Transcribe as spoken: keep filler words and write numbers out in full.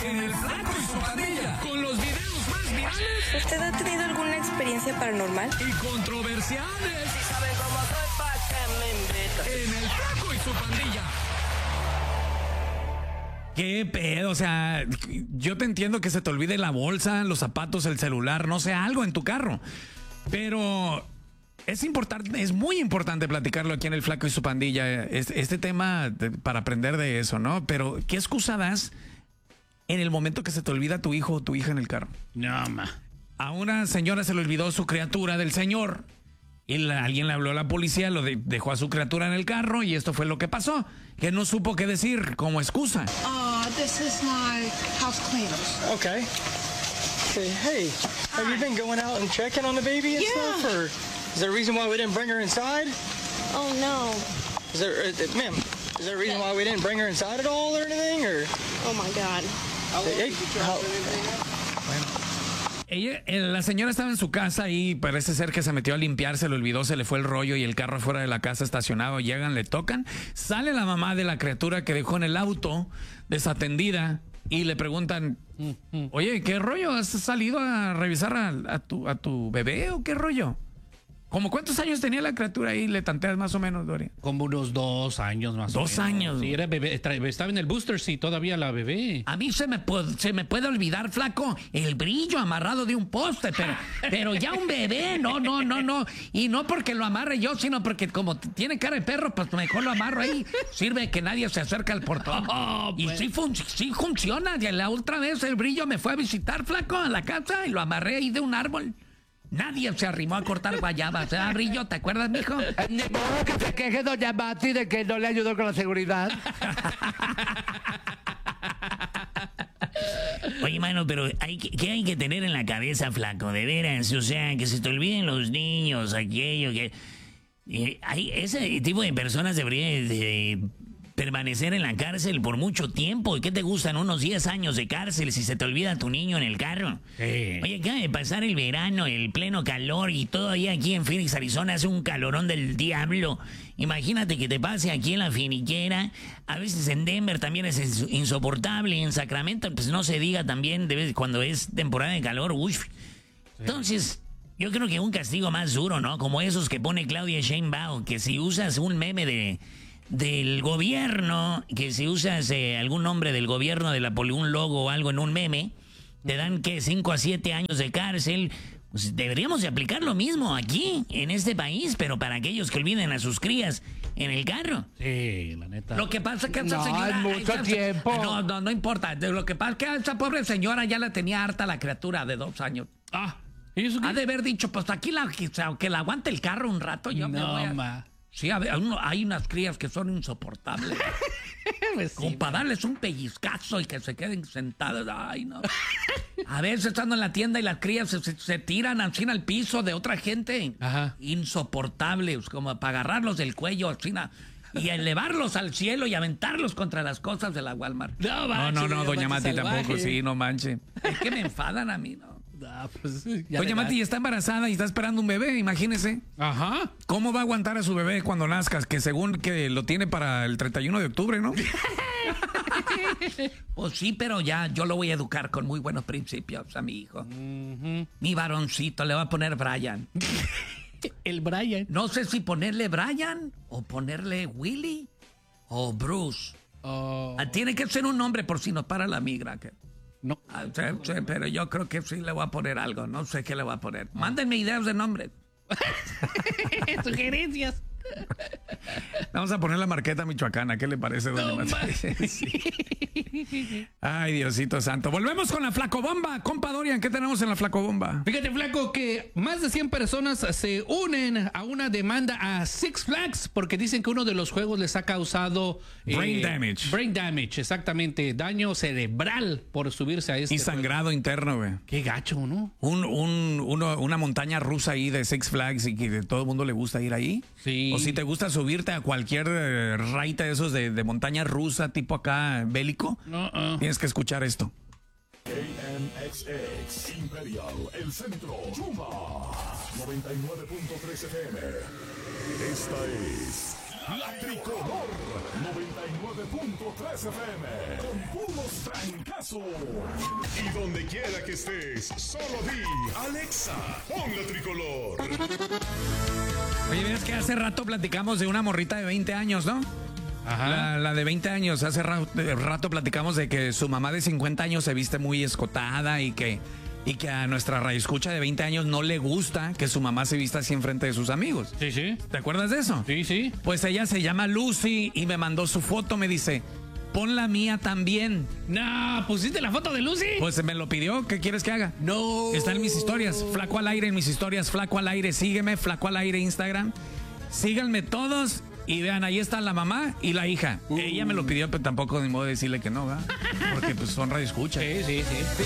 en El Flaco y su Pandilla, con los videos más virales. ¿Usted ha tenido alguna experiencia paranormal? Y controversiales. Si saben cómo soy, pa' que me invitan. En El Flaco y su Pandilla. ¿Qué pedo? O sea, yo te entiendo que se te olvide la bolsa, los zapatos, el celular, no sé, algo en tu carro. Pero es importante, es muy importante platicarlo aquí en El Flaco y su Pandilla. Este, este tema de, para aprender de eso, ¿no? Pero, ¿qué excusa das en el momento que se te olvida tu hijo o tu hija en el carro? No, ma. A una señora se le olvidó su criatura del señor. Y la, alguien le habló a la policía, lo de, dejó a su criatura en el carro y esto fue lo que pasó. Que no supo qué decir como excusa. Uh, this is my house cleaners. Okay. Say, hey, have you been going out and checking on the baby and Yeah. stuff? Or is there a reason why we didn't bring her inside? Oh, no. Is there, uh, ma'am, is there a reason why we didn't bring her inside at all or anything? Or, Oh, my God. hey, how, Ella, eh, la señora estaba en su casa y parece ser que se metió a limpiar, se le olvidó, se le fue el rollo y el carro afuera de la casa estacionado. Llegan, le tocan. Sale la mamá de la criatura que dejó en el auto, desatendida, y le preguntan, oye, ¿qué rollo? ¿Has salido a revisar a, a, tu, a tu bebé o qué rollo? ¿Cómo cuántos años tenía la criatura ahí? Le tanteas más o menos, Doria. Como unos dos años más o menos. Dos años. Sí, era bebé. Tra- Estaba en el booster, sí, todavía la bebé. A mí se me, pu- se me puede olvidar, flaco, el brillo amarrado de un poste, pero, pero ya un bebé, no, no, no, no. Y no porque lo amarre yo, sino porque como t- tiene cara de perro, pues mejor lo amarro ahí. Sirve que nadie se acerca al portón. Oh, y pues. sí, fun- sí funciona. Y la otra vez el brillo me fue a visitar, flaco, a la casa y lo amarré ahí de un árbol. Nadie se arrimó a cortar guayabas. ¿Eh, Brillo? ¿Te acuerdas, mijo? Ni modo que se queje doña Mati de que no le ayudó con la seguridad. Oye, mano, pero hay que, ¿qué hay que tener en la cabeza, flaco? De veras, o sea, que se te olviden los niños, aquello, que... eh, hay ese tipo de personas deberían de permanecer en la cárcel por mucho tiempo. ¿Y qué te gustan? Unos diez años de cárcel si se te olvida tu niño en el carro. Sí. Oye, acaba de pasar el verano, el pleno calor, y todavía aquí en Phoenix, Arizona, hace un calorón del diablo. Imagínate que te pase aquí en la finiquera. A veces en Denver también es ins- insoportable. En Sacramento, pues no se diga también de vez- cuando es temporada de calor. Uy. Entonces, yo creo que un castigo más duro, ¿no? Como esos que pone Claudia Sheinbaum, que si usas un meme de del gobierno, que si usas eh, algún nombre del gobierno, de la poli, un logo o algo en un meme, te dan que cinco a siete años de cárcel. Pues deberíamos de aplicar lo mismo aquí, en este país, pero para aquellos que olviden a sus crías en el carro. Sí, la neta. Lo que pasa es que esa No, señora... es mucho esa- tiempo. No, no, no importa. Lo que pasa es que a esa pobre señora ya la tenía harta la criatura de dos años. Ah, ¿y eso qué? Ha de haber dicho, pues aquí la, que, que la aguante el carro un rato, yo me No, voy a... ma. Sí, a ver, uno- hay unas crías que son insoportables. Pues sí, Como para darles un pellizcazo y que se queden sentadas. Ay, no. A veces estando en la tienda y las crías se, se- se tiran así al piso de otra gente. Ajá. Insoportables, como para agarrarlos del cuello así na- y elevarlos al cielo y aventarlos contra las cosas de la Walmart. No, No, manches, no, no, doña Mati salvaje. tampoco, sí, no manche. Es que me enfadan a mí, ¿no? Ah, pues, ya Doña verás. Mati está embarazada y está esperando un bebé, imagínese. Ajá. ¿Cómo va a aguantar a su bebé cuando nazca? Que según que lo tiene para el treinta y uno de octubre, ¿no? Pues sí, pero ya yo lo voy a educar con muy buenos principios a mi hijo. Mi varoncito le va a poner Brian. El Brian. No sé si ponerle Brian o ponerle Willy o Bruce. Oh, Ah, tiene que ser un nombre por si nos para la migra. que- no. Ah, sí, sí, pero yo creo que sí le voy a poner algo. No sé qué le voy a poner. Mándenme ideas de nombres. Sugerencias. Vamos a poner la marqueta michoacana. ¿Qué le parece, doña No, Mati? ma- Sí. Ay, Diosito santo. Volvemos con la flacobomba. Compa Dorian, ¿qué tenemos en la flacobomba? Fíjate, flaco, que más de cien personas se unen a una demanda a Six Flags porque dicen que uno de los juegos les ha causado Brain damage. Brain damage, exactamente. Daño cerebral por subirse a este. Y sangrado interno, güey. Qué gacho, ¿no? Un, un, uno- una montaña rusa ahí de Six Flags y que de todo el mundo le gusta ir ahí. Sí. O si te gusta subirte a cualquier eh, raita de esos de, de montaña rusa, tipo acá bélico, No, uh. tienes que escuchar esto. K M X X Imperial, el centro, Yuma, noventa y nueve punto tres F M. Esta es La Tricolor, noventa y nueve nueve punto tres F M, con puros trancazos. Y donde quiera que estés, solo di, Alexa, pon la tricolor. Oye, ves que hace rato platicamos de una morrita de veinte años, ¿no? Ajá. La, la de veinte años, hace rato, rato platicamos de que su mamá de cincuenta años se viste muy escotada y que, y que a nuestra radioescucha de veinte años no le gusta que su mamá se vista así enfrente de sus amigos. Sí, sí. ¿Te acuerdas de eso? Sí, sí. Pues ella se llama Lucy y me mandó su foto, me dice, pon la mía también. No, ¿pusiste la foto de Lucy? Pues me lo pidió, ¿qué quieres que haga? No. Está en mis historias, Flaco al Aire en mis historias, Flaco al Aire, sígueme, Flaco al Aire Instagram. Síganme todos y vean, ahí está la mamá y la hija. Uh. Ella me lo pidió, pero tampoco ni modo de decirle que no, ¿verdad? Porque pues son radioescuchas. Sí, sí, sí.